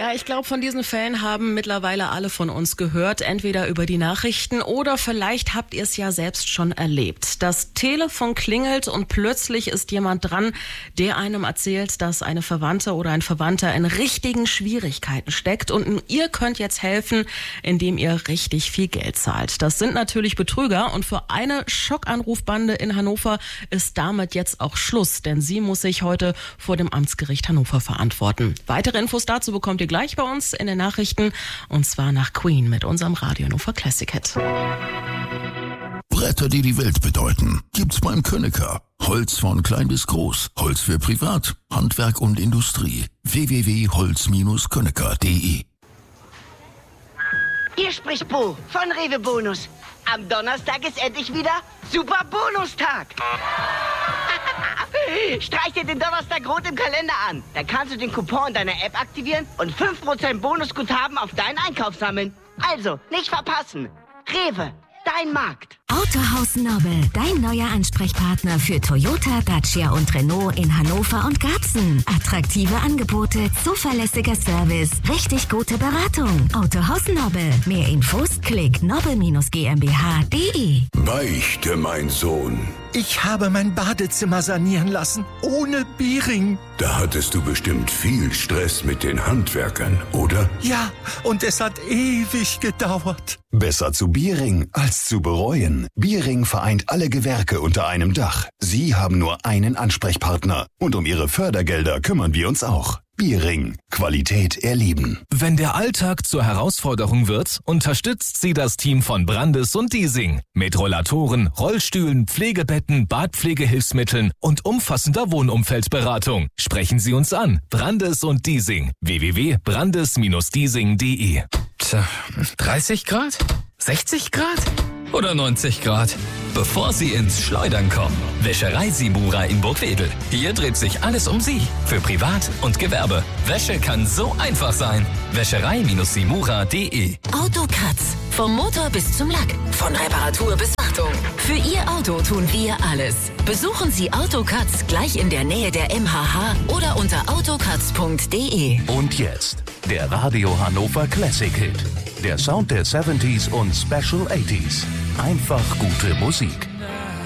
Ja, ich glaube, von diesen Fällen haben mittlerweile alle von uns gehört, entweder über die Nachrichten oder vielleicht habt ihr es ja selbst schon erlebt. Das Telefon klingelt und plötzlich ist jemand dran, der einem erzählt, dass eine Verwandte oder ein Verwandter in richtigen Schwierigkeiten steckt und ihr könnt jetzt helfen, indem ihr richtig viel Geld zahlt. Das sind natürlich Betrüger und für eine Schockanrufbande in Hannover ist damit jetzt auch Schluss, denn sie muss sich heute vor dem Amtsgericht Hannover verantworten. Weitere Infos dazu bekommt ihr gleich bei uns in den Nachrichten und zwar nach Queen mit unserem Radio Hannover Classic Hit. Bretter, die die Welt bedeuten, gibt's beim Könecker. Holz von klein bis groß, Holz für Privat, Handwerk und Industrie. www.holz-könecker.de. Hier spricht Bo von Rewe Bonus. Am Donnerstag ist endlich wieder Super Bonustag. Streich dir den Donnerstag rot im Kalender an. Dann kannst du den Coupon in deiner App aktivieren und 5% Bonusguthaben auf deinen Einkauf sammeln. Also, nicht verpassen. Rewe, dein Markt. Autohaus Nobel, dein neuer Ansprechpartner für Toyota, Dacia und Renault in Hannover und Garbsen. Attraktive Angebote, zuverlässiger Service, richtig gute Beratung. Autohaus Nobel. Mehr Infos, klick nobel-gmbh.de. Beichte, mein Sohn. Ich habe mein Badezimmer sanieren lassen, ohne Biering. Da hattest du bestimmt viel Stress mit den Handwerkern, oder? Ja, und es hat ewig gedauert. Besser zu Biering als zu bereuen. Biering vereint alle Gewerke unter einem Dach. Sie haben nur einen Ansprechpartner. Und um Ihre Fördergelder kümmern wir uns auch. Biering. Qualität erleben. Wenn der Alltag zur Herausforderung wird, unterstützt sie das Team von Brandes und Diesing. Mit Rollatoren, Rollstühlen, Pflegebetten, Badpflegehilfsmitteln und umfassender Wohnumfeldberatung. Sprechen Sie uns an. Brandes und Diesing. www.brandes-diesing.de. Tja, 30 Grad? 60 Grad? Oder 90 Grad? Bevor Sie ins Schleudern kommen, Wäscherei Simura in Burgwedel. Hier dreht sich alles um Sie. Für Privat und Gewerbe. Wäsche kann so einfach sein. Wäscherei-simura.de. Autokratz. Vom Motor bis zum Lack. Von Reparatur bis Wartung. Für Ihr Auto tun wir alles. Besuchen Sie Autokratz gleich in der Nähe der MHH oder unter autokratz.de. Und jetzt der Radio Hannover Classic Hit. Der Sound der 70s und Special 80s. Einfach gute Musik.